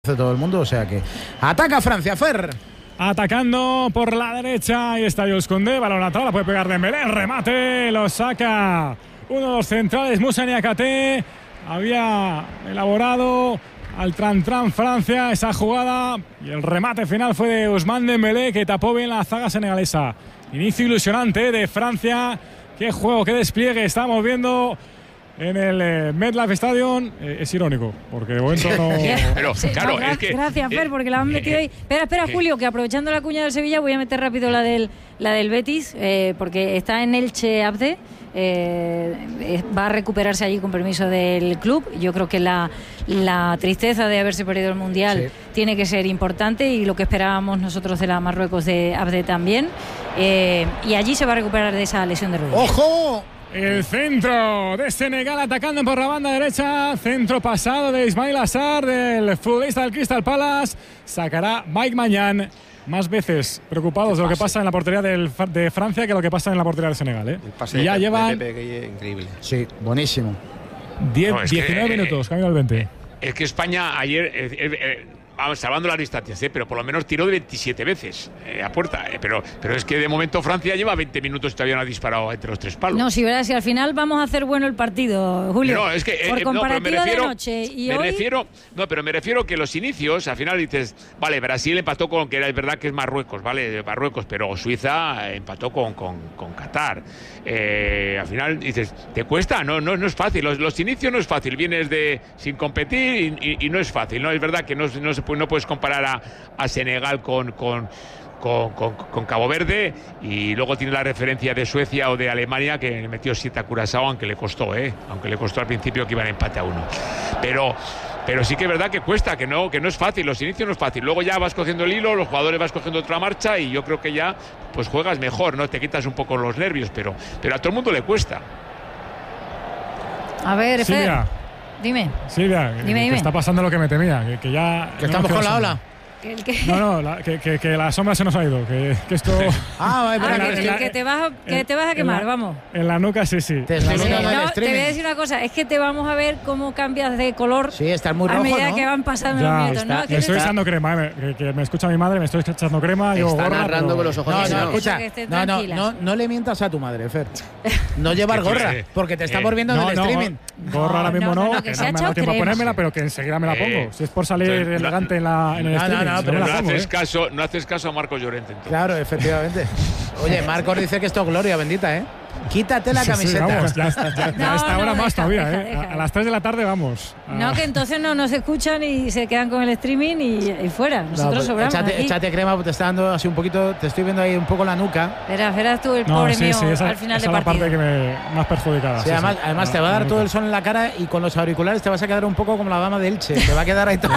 de todo el mundo, o sea que ataca Francia, Fer. Atacando por la derecha, ahí está Jules Koundé, balón atrás, la puede pegar Dembélé, remate, lo saca uno de los centrales, Moussa Niakhaté. Había elaborado al Tran Francia esa jugada y el remate final fue de Ousmane Dembélé, que tapó bien la zaga senegalesa. Inicio ilusionante de Francia, qué juego, qué despliegue estamos viendo en el MetLife Stadium. Es irónico, porque de momento no. Pero, claro, es que, gracias, Fer, porque la han metido ahí. Espera, Julio, que aprovechando la cuña del Sevilla, voy a meter rápido la del Betis, porque está en Elche Abde. Va a recuperarse allí con permiso del club. Yo creo que la tristeza de haberse perdido el Mundial tiene que ser importante, y lo que esperábamos nosotros de la Marruecos de Abde también. Y allí se va a recuperar de esa lesión de rodilla. ¡Ojo! El centro de Senegal atacando por la banda derecha. Centro pasado de Ismail Assar, del futbolista del Crystal Palace. Sacará Mike Maignan. Más veces preocupados de lo que pasa en la portería de Francia que lo que pasa en la portería de Senegal. El pase y ya llevan Pepe, increíble. Sí, buenísimo. 19 minutos, camino al 20. Es que España ayer, vamos, salvando las distancias, pero por lo menos tiró de 27 veces a puerta. Pero es que de momento Francia lleva 20 minutos y todavía no ha disparado entre los tres palos. No, si verás, si al final vamos a hacer bueno el partido, Julio. No, es que por comparativa de anoche y hoy. Pero me refiero que los inicios, al final dices, vale, Brasil empató con, que es verdad que es Marruecos, vale, Marruecos, pero Suiza empató con Qatar. Al final dices, ¿te cuesta? No es fácil. Los inicios no es fácil. Vienes sin competir y no es fácil. No es verdad que no puedes comparar a Senegal con Cabo Verde, y luego tiene la referencia de Suecia o de Alemania, que le metió 7 a Curazao, aunque le costó al principio, que iban a empate a 1. Pero sí que es verdad que cuesta, que no es fácil. Los inicios no es fácil. Luego ya vas cogiendo el hilo, los jugadores vas cogiendo otra marcha, y yo creo que ya pues juegas mejor, ¿no? Te quitas un poco los nervios, pero a todo el mundo le cuesta. A ver, Silvia. Dime. Silvia, dime. Que está pasando lo que me temía, que ya... Que estamos con la ola. Que la sombra se nos ha ido, que esto... que te vas a quemar, vamos. En la nuca, sí. Te voy a decir una cosa, es que te vamos a ver cómo cambias de color. Sí, estás muy rojo, a medida ¿no? que van pasando los minutos, ¿no? Me estoy echando crema, que me escucha mi madre, me estoy echando crema. Está narrando con los ojos. Escucha, no le mientas a tu madre, Fer. No llevar gorra, porque te está por viendo en el streaming. Gorra ahora mismo no, que no me da tiempo a ponérmela, pero que enseguida me la pongo. Si es por salir elegante en el streaming. Pero no haces caso a Marcos Llorente. Entonces. Claro, efectivamente. Oye, Marcos dice que esto es gloria bendita, ¿eh? Quítate la camiseta. Vamos, ya está ahora más todavía, deja. A las 3 de la tarde vamos. No, que entonces no nos escuchan y se quedan con el streaming y fuera. Nosotros sobramos. Échate crema, porque te está dando así un poquito. Te estoy viendo ahí un poco la nuca. Verás tú el pobre mío al final del partido. Esa es la parte que me más perjudicada. Sí, además te va a dar todo el sol en la cara, y con los auriculares te vas a quedar un poco como la dama de Elche. Te va a quedar ahí todo.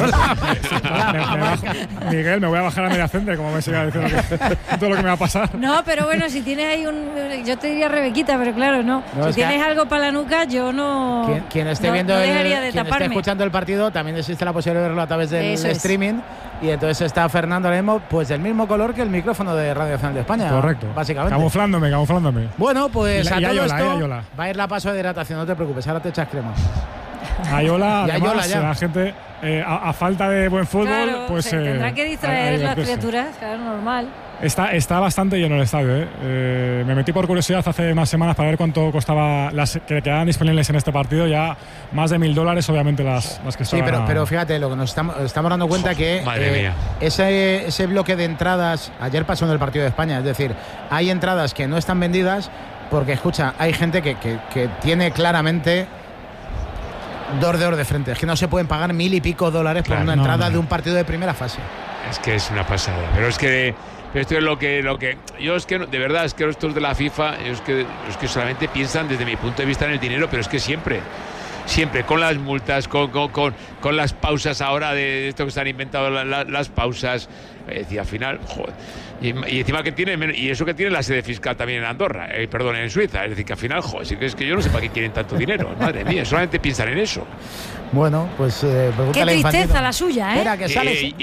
Miguel, me voy a bajar a media centro, como me siga diciendo todo lo que me va a pasar. No, pero bueno, si tienes ahí yo te diría Rebequita, pero claro, no. Si tienes algo para la nuca, yo no. Quien esté esté escuchando el partido, también existe la posibilidad de verlo a través del streaming. Y entonces está Fernando Lemo, pues del mismo color que el micrófono de Radio Nacional de España. Correcto. Básicamente. Camuflándome. Bueno, pues a todo esto Ayola. va a ir la paso de hidratación, no te preocupes, ahora te echas crema. Ayola, además, la gente, a falta de buen fútbol, claro, pues... tendrá que distraer las criaturas, claro, normal. Está bastante lleno el estadio, me metí por curiosidad hace unas semanas para ver cuánto costaba las que quedaban disponibles en este partido. Ya más de $1,000, obviamente, las que estaban. Sí, pero fíjate, lo que nos estamos dando cuenta que ese bloque de entradas ayer pasó en el partido de España. Es decir, hay entradas que no están vendidas porque, escucha, hay gente que tiene claramente 2 dedos de frente. Es que no se pueden pagar $1,000 y pico por una entrada de un partido de primera fase. Es que es una pasada. Pero esto es lo que yo, es que de verdad, es que estos de la FIFA, es que solamente piensan desde mi punto de vista en el dinero, pero es que siempre con las multas, con las pausas ahora de esto que se han inventado, las pausas, al final, joder, y encima que tiene, y eso que tiene la sede fiscal también en Andorra, en Suiza, es decir, que al final, joder, es que yo no sé para qué quieren tanto dinero, madre mía, solamente piensan en eso. Bueno, pues qué tristeza la suya, ¿eh? Espera, que sale.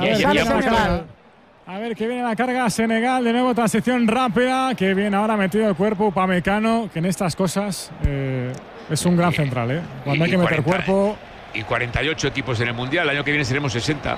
A ver, que viene la carga Senegal, de nuevo transición rápida, que viene ahora metido el cuerpo Upamecano, que en estas cosas es un gran central, Cuando hay que meter cuerpo, y 48 equipos en el Mundial. El año que viene seremos 60.